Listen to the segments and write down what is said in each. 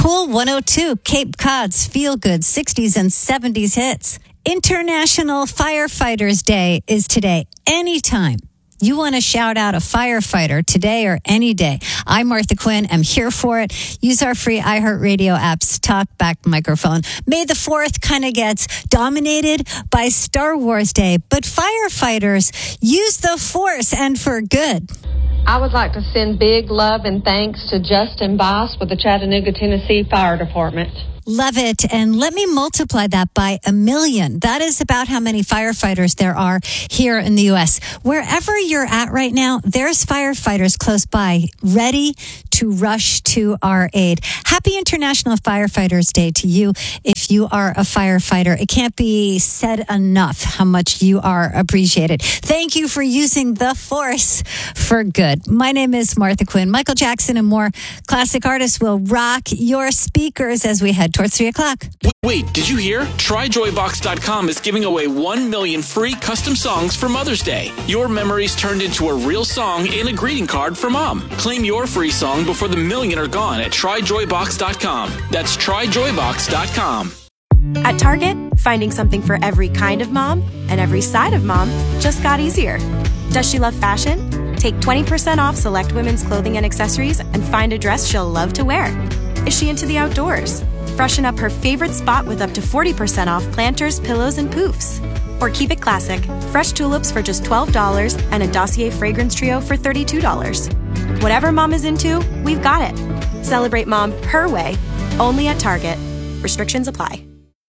Cool 102, Cape Cod's feel-good 60s and 70s hits. International Firefighters Day is today. Anytime you want to shout out a firefighter today or any day, I'm Martha Quinn. I'm here for it. Use our free iHeartRadio app's talkback microphone. May the 4th kind of gets dominated by Star Wars Day, but firefighters use the Force and for good. I would like to send big love and thanks to Justin Boss with the Chattanooga, Tennessee Fire Department. Love it. And let me multiply that by 1 million. That is about how many firefighters there are here in the U.S. Wherever you're at right now, there's firefighters close by ready to rush to our aid. Happy International Firefighters Day to you if you are a firefighter. It can't be said enough how much you are appreciated. Thank you for using the Force for good. My name is Martha Quinn. Michael Jackson and more classic artists will rock your speakers as we head towards 3 o'clock. Wait, did you hear? TryJoyBox.com is giving away 1 million free custom songs for Mother's Day. Your memories turned into a real song and a greeting card for Mom. Claim your free song before the million are gone at TryJoyBox.com. That's TryJoyBox.com. At Target, finding something for every kind of mom and every side of mom just got easier. Does she love fashion? Take 20% off select women's clothing and accessories and find a dress she'll love to wear. Is she into the outdoors? Freshen up her favorite spot with up to 40% off planters, pillows, and poofs. Or keep it classic. Fresh tulips for just $12 and a Dossier fragrance trio for $32. Whatever mom is into, we've got it. Celebrate mom her way, only at Target. Restrictions apply.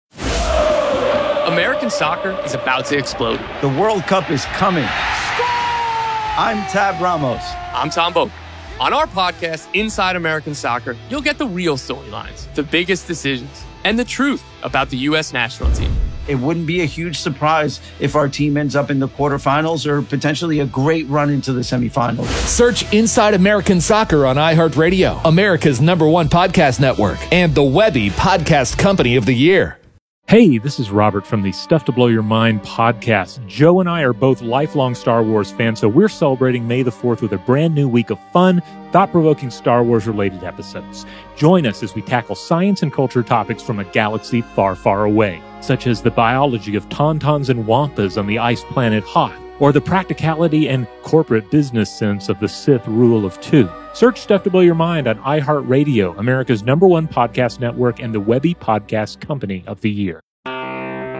American soccer is about to explode. The World Cup is coming. I'm Tab Ramos. I'm Tom Boak. On our podcast, Inside American Soccer, you'll get the real storylines, the biggest decisions, and the truth about the U.S. national team. It wouldn't be a huge surprise if our team ends up in the quarterfinals or potentially a great run into the semifinals. Search Inside American Soccer on iHeartRadio, America's #1 podcast network, and the Webby Podcast Company of the Year. Hey, this is Robert from the Stuff to Blow Your Mind podcast. Joe and I are both lifelong Star Wars fans, so we're celebrating May the 4th with a brand new week of fun, thought-provoking Star Wars-related episodes. Join us as we tackle science and culture topics from a galaxy far, far away, such as the biology of tauntauns and wampas on the ice planet Hoth, or the practicality and corporate business sense of the Sith rule of 2. Search Stuff to Blow Your Mind on iHeartRadio, America's #1 podcast network, and the Webby Podcast Company of the Year.